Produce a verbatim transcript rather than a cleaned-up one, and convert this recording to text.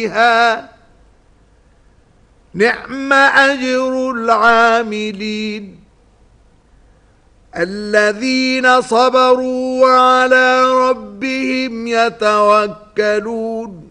فيها نعم أجر العاملين الذين صبروا وعلى ربهم يتوكلون